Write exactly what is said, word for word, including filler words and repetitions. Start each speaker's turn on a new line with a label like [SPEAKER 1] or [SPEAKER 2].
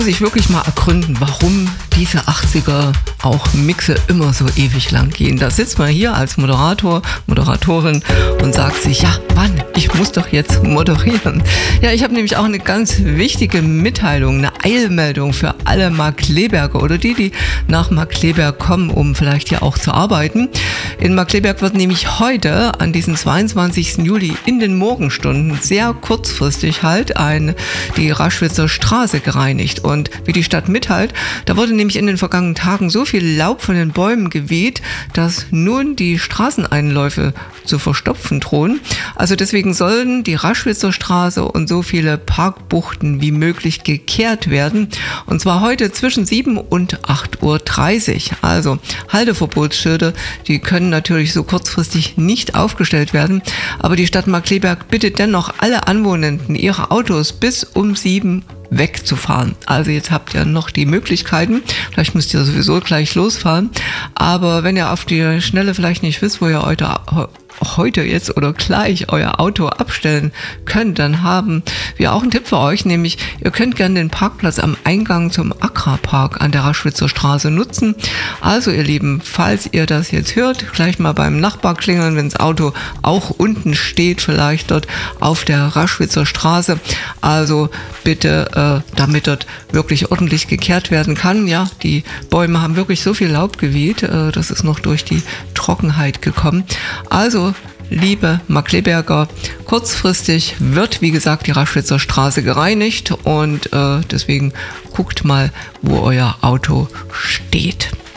[SPEAKER 1] Muss ich wirklich mal ergründen, warum diese achtziger auch Mixe immer so ewig lang gehen. Da sitzt man hier als Moderator, Moderatorin und sagt sich, ja, Mann, ich muss doch jetzt moderieren. Ja, ich habe nämlich auch eine ganz wichtige Mitteilung, eine Eilmeldung für alle Markkleeberger oder die, die nach Markkleeberg kommen, um vielleicht hier auch zu arbeiten. In Markkleeberg wird nämlich heute, an diesem zweiundzwanzigsten Juli, in den Morgenstunden, sehr kurzfristig halt, ein, die Raschwitzer Straße gereinigt. Und wie die Stadt mitteilt, da wurde nämlich in den vergangenen Tagen so viel Laub von den Bäumen geweht, dass nun die Straßeneinläufe zu verstopfen drohen. Also deswegen sollen die Raschwitzer Straße und so viele Parkbuchten wie möglich gekehrt werden. Und zwar heute zwischen sieben und acht Uhr dreißig. Also Halteverbotsschilder, die können natürlich so kurzfristig nicht aufgestellt werden. Aber die Stadt Markkleeberg bittet dennoch alle Anwohnenden, ihre Autos bis um sieben wegzufahren. Also jetzt habt ihr noch die Möglichkeiten, vielleicht müsst ihr sowieso gleich losfahren, aber wenn ihr auf die Schnelle vielleicht nicht wisst, wo ihr heute, heute jetzt oder gleich euer Auto abstellen könnt, dann haben wir auch einen Tipp für euch, nämlich ihr könnt gerne den Parkplatz am Eingang zum Agrarpark an der Raschwitzer Straße nutzen. Also ihr Lieben, falls ihr das jetzt hört, gleich mal beim Nachbar klingeln, wenn das Auto auch unten steht, vielleicht dort auf der Raschwitzer Straße. Also bitte, äh, damit dort wirklich ordentlich gekehrt werden kann. Ja, die Bäume haben wirklich so viel Laub geweht, äh, das ist noch durch die Trockenheit gekommen. Also, liebe Markkleeberger, kurzfristig wird, wie gesagt, die Raschwitzer Straße gereinigt und äh, deswegen guckt mal, wo euer Auto steht.